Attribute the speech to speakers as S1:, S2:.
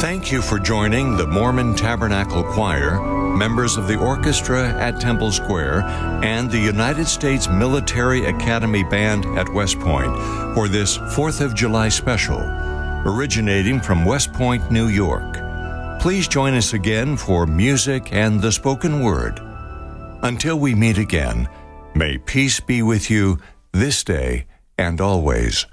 S1: Thank you for joining the Mormon Tabernacle Choir, members of the orchestra at Temple Square, and the United States Military Academy Band at West Point for this 4th of July special, originating from West Point, New York. Please join us again for music and the spoken word. Until we meet again, may peace be with you this day and always.